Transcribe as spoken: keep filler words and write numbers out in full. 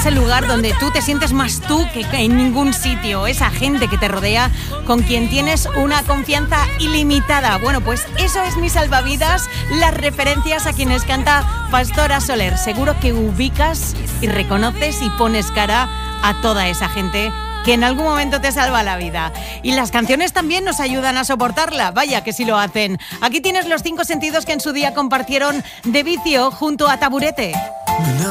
ese lugar donde tú te sientes más tú que en ningún sitio, esa gente que te rodea, con quien tienes una confianza ilimitada. Bueno, pues eso es Mi Salvavidas, las referencias a quienes canta Pastora Soler. Seguro que ubicas y reconoces y pones cara a toda esa gente que en algún momento te salva la vida. Y las canciones también nos ayudan a soportarla, vaya que sí lo hacen. Aquí tienes los cinco sentidos que en su día compartieron De Vicio junto a Taburete.